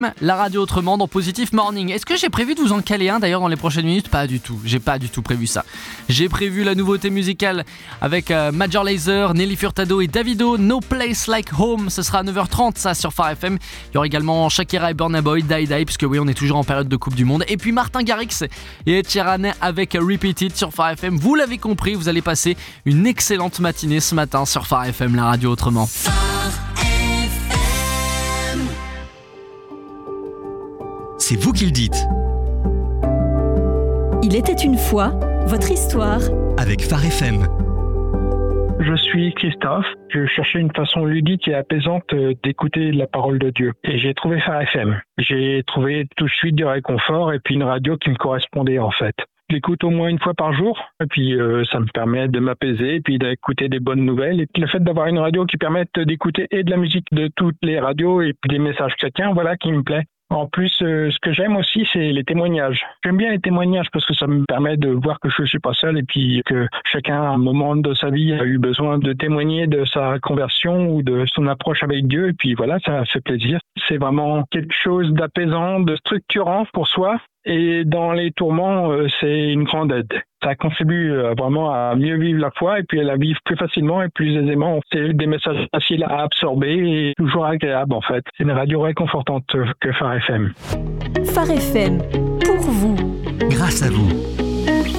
La radio autrement dans Positive Morning. Est-ce que j'ai prévu de vous en caler un d'ailleurs dans les prochaines minutes ? Pas du tout, j'ai pas du tout prévu ça. J'ai prévu la nouveauté musicale avec Major Lazer, Nelly Furtado et Davido, No Place Like Home. Ce sera à 9h30 ça sur Phare FM. Il y aura également Shakira et Burna Boy, Die Die, puisque oui on est toujours en période de Coupe du Monde. Et puis Martin Garrix et Ed Sheeran avec Repeated sur Phare FM. Vous l'avez compris, vous allez passer une excellente matinée ce matin sur Phare FM, la radio autrement. C'est vous qui le dites. Il était une fois, votre histoire. Avec Phare FM. Je suis Christophe. Je cherchais une façon ludique et apaisante d'écouter la parole de Dieu. Et j'ai trouvé Phare FM. J'ai trouvé tout de suite du réconfort et puis une radio qui me correspondait en fait. Je l'écoute au moins une fois par jour et puis ça me permet de m'apaiser et puis d'écouter des bonnes nouvelles. Et puis le fait d'avoir une radio qui permet d'écouter et de la musique de toutes les radios et puis des messages chrétiens, voilà qui me plaît. En plus, ce que j'aime aussi, c'est les témoignages. J'aime bien les témoignages parce que ça me permet de voir que je ne suis pas seul et puis que chacun, à un moment de sa vie, a eu besoin de témoigner de sa conversion ou de son approche avec Dieu. Et puis voilà, ça fait plaisir. C'est vraiment quelque chose d'apaisant, de structurant pour soi. Et dans les tourments, c'est une grande aide. Ça contribue vraiment à mieux vivre la foi et puis à la vivre plus facilement et plus aisément. C'est des messages faciles à absorber et toujours agréables en fait. C'est une radio réconfortante que Phare FM. Phare FM, pour vous. Grâce à vous.